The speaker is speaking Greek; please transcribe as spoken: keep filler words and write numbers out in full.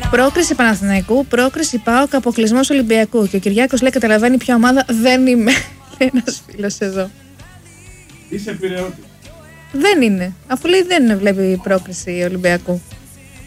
Πρόκριση Παναθηναϊκού, πρόκριση ΠΑΟΚ, αποκλεισμός Ολυμπιακού. Και ο Κυριάκος λέει: καταλαβαίνει ποια ομάδα δεν είμαι. Λέει ένας φίλος εδώ. Είσαι Πειραιώτη. Δεν είναι. Αφού λέει δεν βλέπει πρόκριση Ολυμπιακού.